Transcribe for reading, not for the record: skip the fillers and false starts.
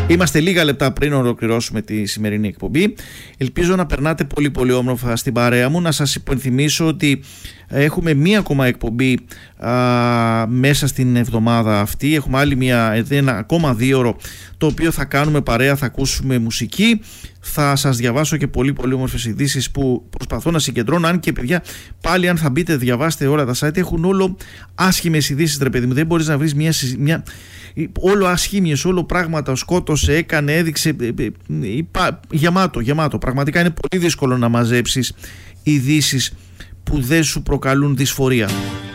Είμαστε λίγα λεπτά πριν ολοκληρώσουμε τη σημερινή εκπομπή. Ελπίζω να περνάτε πολύ πολύ όμορφα στην παρέα μου. Να σας υπενθυμίσω ότι έχουμε μία ακόμα εκπομπή μέσα στην εβδομάδα αυτή. Έχουμε άλλη ένα ακόμα 2ωρο το οποίο θα κάνουμε παρέα, θα ακούσουμε μουσική. Θα σας διαβάσω και πολύ πολύ όμορφες ειδήσεις που προσπαθώ να συγκεντρώνω. Αν και παιδιά, πάλι αν θα μπείτε διαβάστε όλα τα site, έχουν όλο άσχημες ειδήσεις, ρε παιδί μου. Δεν μπορείς να βρεις όλο ασχήμιες, όλο πράγματα, σκότωσε, έκανε, έδειξε, γεμάτο. Πραγματικά είναι πολύ δύσκολο να μαζέψεις ειδήσεις που δεν σου προκαλούν δυσφορία.